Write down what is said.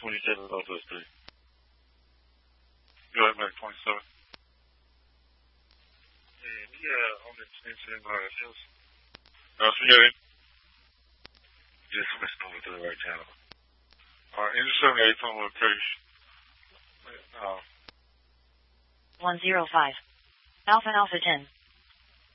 27 Northwest Street. You like Mac 27? Yeah, on the 27 Hills. See you. Just switched over to the right channel. Engine 78 on location. 105. Alpha Alpha 10.